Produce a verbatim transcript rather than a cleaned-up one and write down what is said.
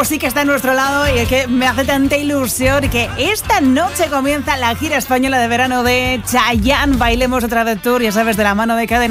tiempo sí que está a nuestro lado y es que me hace tanta ilusión que esta noche comienza la gira española de verano de Chayanne. Bailemos otra vez tour, ya sabes, de la mano de Cadena.